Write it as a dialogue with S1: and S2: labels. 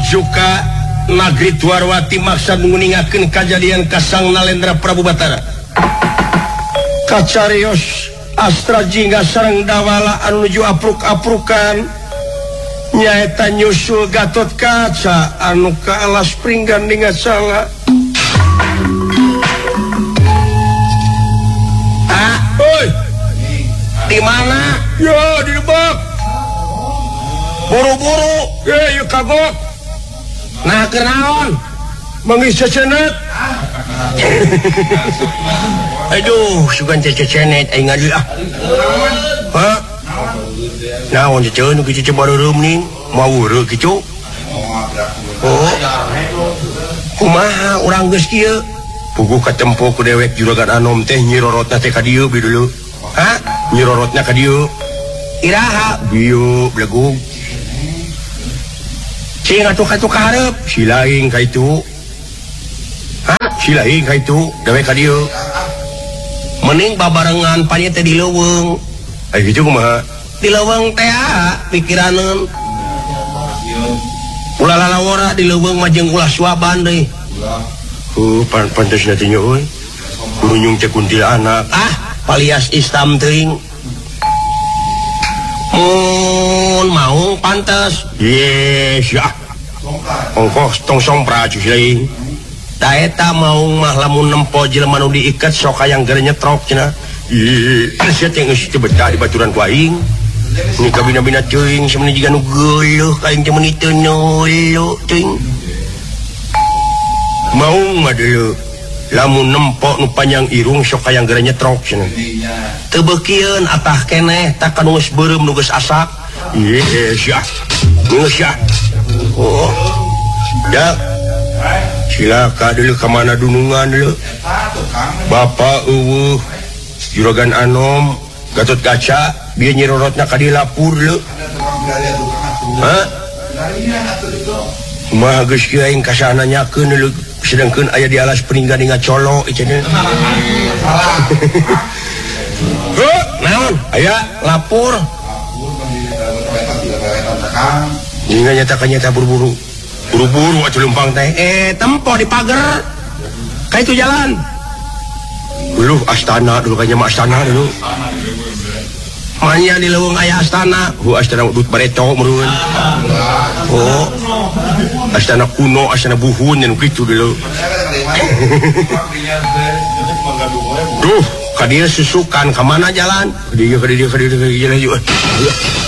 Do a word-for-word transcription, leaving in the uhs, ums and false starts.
S1: Juka Nagri Dwarwati maksad nguningakeun kajadian Kasang Nalendra Prabu Batara. Kacarios Astra Jingga sareng Dawala anu nuju apruk-aprukan nyaeta nyusul Gatot Kaca anu ka alas pringgan ningat salah. Ah, oi. Di mana? Yo, di Lebak. Buru-buru, eh, yuk kagok. Nah, kenaon? Mengisi cenet. Aduh, sugan cecenet, aing ngadi ah. Hah? Naon cece nu kitu barureum ning, mau ureu kitu. Oh. Kumaha urang geus kieu? Puguh katempo ku dewek juragan Anom teh nyirorotna teh ka dieu bi dulu. Hah? Nyirorotna ka dieu. Iraha dieu blegug. Cing atuh katu kaharep, silaing ka itu. Hah? Silaing ka itu, dewek ka dieu. Mending babarengan panya teh di leuweung. Aya kitu kumaha? Di leuweung teh pikiraneun. Ulah lalawara di leuweung mah jeung ulah suaban deui. Oh, pantes nanti nya euy. Kurunyung teh kuntilanak. Ah, palias istam teuing. Mun mau pantes. Yes, ya. Ongkos tong sompra cuy. Da eta mau mah lamun nempo jelema nu diiket sok hayang geur nyetrok cenah. Ih, sia teh geus teu betah di baturan ku aing. Ni kabina-bina teuing samana jiga nu geuleuh ka aing teh meuni teu nolo teuing. Mau mah deuleu lamun nempo nu panjang irung sok hayang geur nyetrok cenah. Teu beukieun atah keneh tak anu geus beureum nu geus asak. Ih, sia. Geus sia. Oh. Dak silaka dulu kemana dunungan dulu Bapak eueuh juragan Anom Gatot Kaca bieu nyirorotna ka di lapur dulu. Hah? Mah geus kieu aing kasana nyakeun dulu sedengkeun aya di alas peninggan ingat colo cenah. Heuh, naon? Aya lapur. Ingat nyata nyata buru-buru. Buru-buru atuh lempang teh. Eh, tempo di pagar. Ka itu jalan. Dulu astana dulu kayaknya mah astana dulu. Manya di leuweung aya astana. Hu astana dut bareto meureun. Oh. Astana kuno, astana buhun anu kitu dulu. Duh, ka dieu susukan ka mana jalan? Ka dieu ka dieu ka dieu ka dieu.